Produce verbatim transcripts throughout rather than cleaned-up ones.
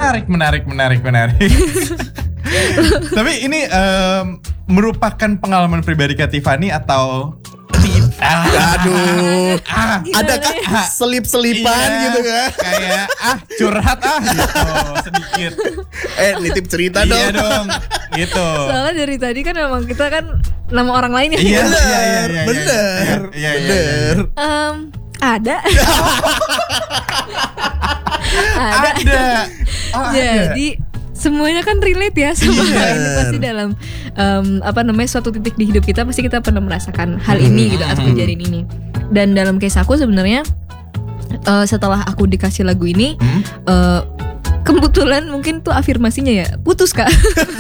Menarik, menarik, menarik, menarik. Tapi ini um, merupakan pengalaman pribadi Kak Tiffany atau Ah, aduh, ah, ada kan selip-selipan iya, gitu kan? Kayak ah curhat ah gitu sedikit. Eh nitip cerita dong. Iya dong, gitu. Soalnya dari tadi kan memang kita kan nama orang lain ya. Iya, Bener, iya, iya, iya, bener, iya, iya, iya, bener. Um, ada. Ada. Ada. Oh, Jadi semuanya kan relate ya sama Iya. hal ini, pasti dalam um, apa namanya suatu titik di hidup kita pasti kita pernah merasakan hal ini gitu atau kejadian ini. Dan dalam case aku sebenarnya uh, setelah aku dikasih lagu ini Hmm? uh, kebetulan mungkin tuh afirmasinya ya putus Kak.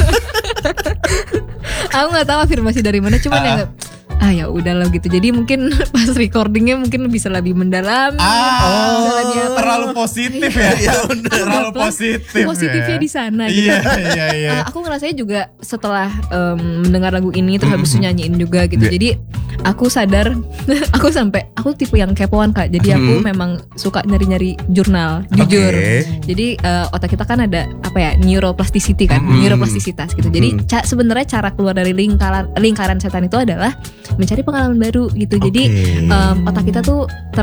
Aku nggak tahu afirmasi dari mana, cuman Ah. ya ah ya udah lah gitu. Jadi mungkin pas recordingnya mungkin bisa lebih mendalam. Ah, bisa lebih apa. terlalu positif ya. Iya, bener. Terlalu Anggaplah positif. positifnya ya. di sana gitu. Iya, iya, iya. Uh, aku ngerasanya juga setelah um, mendengar lagu ini terus habis itu nyanyiin juga gitu. Yeah. Jadi aku sadar aku sampai aku tipe yang kepoan Kak. Jadi aku memang suka nyari-nyari jurnal, jujur. Oke. Jadi uh, otak kita kan ada apa ya neuroplasticity kan, Hmm. neuroplastisitas gitu. Jadi ca- sebenarnya cara keluar dari lingkaran lingkaran setan itu adalah mencari pengalaman baru gitu. Jadi Oke. um, otak kita tuh ter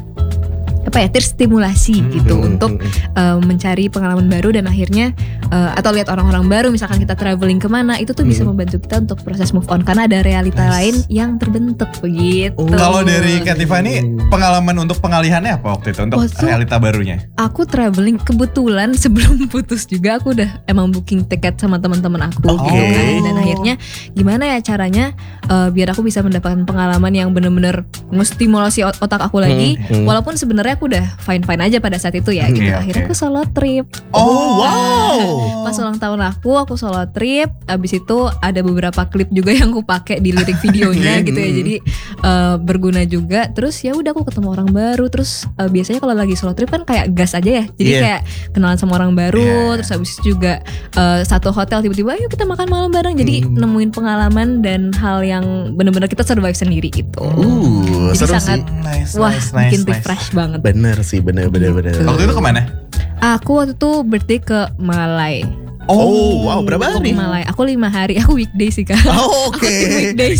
apa ya terstimulasi gitu Hmm. untuk uh, mencari pengalaman baru dan akhirnya uh, atau lihat orang-orang baru, misalkan kita traveling kemana itu tuh bisa membantu kita untuk proses move on karena ada realita Nice. lain yang terbentuk begitu. Oh. Kalau dari Kak Tiffany, pengalaman untuk pengalihannya apa waktu itu untuk Waktu- realita barunya? Aku traveling kebetulan sebelum putus juga aku udah emang booking tiket sama teman-teman aku Oke. gitu kan. Dan akhirnya gimana ya caranya uh, biar aku bisa mendapatkan pengalaman yang bener-bener ngestimulasi ot- otak aku lagi, Hmm, hmm. walaupun sebenarnya aku udah fine-fine aja pada saat itu ya Hmm, gitu. iya, Akhirnya oke. aku solo trip. Oh, wow. Pas ulang tahun aku, aku solo trip. Abis itu ada beberapa klip juga yang aku pakai di lirik videonya gitu ya. Jadi uh, berguna juga. Terus ya udah aku ketemu orang baru. Terus uh, biasanya kalau lagi solo trip kan kayak gas aja ya. Jadi Yeah. kayak kenalan sama orang baru. Yeah. Terus abis itu juga uh, satu hotel tiba-tiba ayo kita makan malam bareng. Jadi Hmm. nemuin pengalaman dan hal yang benar-benar kita survive sendiri gitu. Uh, Jadi seru sangat sih. Nice, wah nice, bikin nice, refresh banget. Bener sih, bener bener bener. Waktu itu kemana? Aku waktu itu birthday ke Malai. Oh, wow, berapa Aku hari? ke Malai. Aku lima hari. Aku weekday sih Kak. Oh, oke. Weekdays.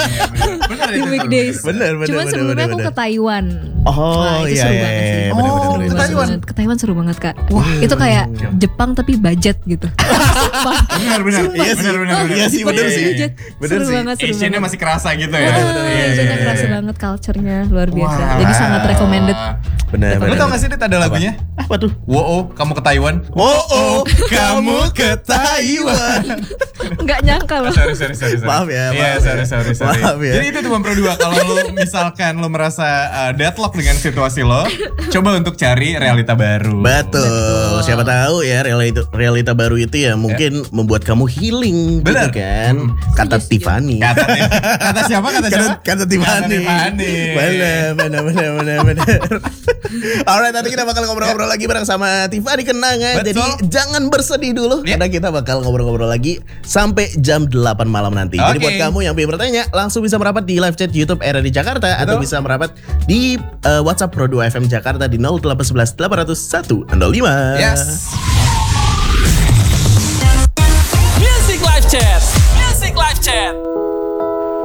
Benar Di weekdays. Bener bener Cuman bener sebelumnya bener, aku bener. ke Taiwan. Oh, Wah, itu iya, seru iya, banget iya, sih. bener, Oh, bener, ke bener, Seru Taiwan. banget. Ke Taiwan seru banget Kak. Wah, itu kayak Jepang tapi budget gitu. Benar, benar. Iya sih, Benar, benar, benar. iya sih, bener Tapi sih. budget. Bener Seru sih. banget, seru Asian-nya banget. masih kerasa gitu ya. Wah, Iya, Asian-nya iya, kerasa iya. banget, culture-nya luar biasa. Wah. Jadi sangat recommended. Bener Lu bener. tau gak sih Dit ada lagunya? Apa tuh? Wo, kamu ke Taiwan. Oh, oh, kamu ke Taiwan. Enggak nyangka loh. Sorry, sorry, sorry, sorry. Maaf ya, Iya, maaf sorry, ya. sorry, sorry. Maaf ya. Jadi itu cuma pro dua. Kalau lu misalkan lu merasa uh, deadlock dengan situasi lo, coba untuk cari realita baru. Betul. Siapa tahu ya realita realita baru itu ya mungkin membuat kamu healing Bener. gitu kan. Kata Setuju, setuju. Tiffany. Kata, kata siapa? Kata siapa? Kata, kata Tiffany. Kata Tiffany. Bener, bener, bener, bener, bener. Alright, nanti kita bakal ngobrol-ngobrol lagi bareng sama Tiffany Kenanga. Betul. Jadi jangan bersedih dulu Ya. karena kita bakal ngobrol-ngobrol lagi sampai jam delapan malam nanti. Jadi Oke. buat kamu yang ingin bertanya langsung bisa merapat di live chat YouTube R R D Jakarta atau bisa merapat di uh, WhatsApp Pro dua F M Jakarta di nol delapan satu satu delapan nol satu nol lima. Yes. Music Live Chat. Music Live Chat.